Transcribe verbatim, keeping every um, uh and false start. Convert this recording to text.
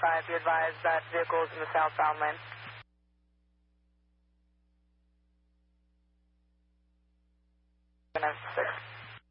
five, be advised that vehicles in the southbound lane.